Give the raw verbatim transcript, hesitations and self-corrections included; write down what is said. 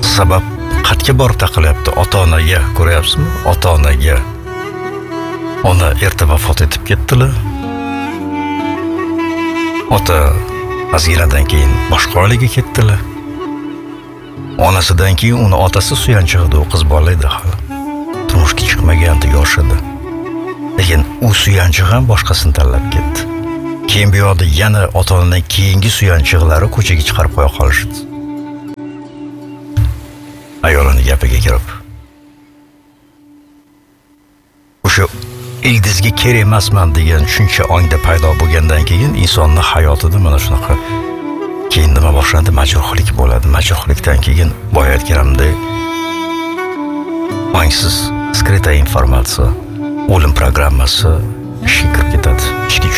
sabab qatga borib taqilyapti. Ota-onaga, ko'ryapsizmi? Ota-onaga. Ona erta vafot etib ketdilar. Ota ozginadan keyin boshqa oilaga ketdilar. Onasidan keyin uni otasi suyanchig'ida, u qiz bola edi hali. Turmushga chiqmagandi, yosh edi. Lekin u suyanchig' ham boshqasini tanlab ketdi. Keyin bu yoqda yana ota-onadan keyingi suyanchiqlari ko'chaga chiqarib qo'ya qolishdi. Ayolini gapiga kirib. O'sha ildizga kerak emasman degan tushuncha ongda paydo bo'lgandan keyin insonning hayotida mana shunaqa keyin nima boshlandi? Majruhlik bo'ladi. Majruhlikdan keyin boya aytganimdek ongsiz skritaya informatsiya, o'lim programmasi ishga kirib ketadi, ishga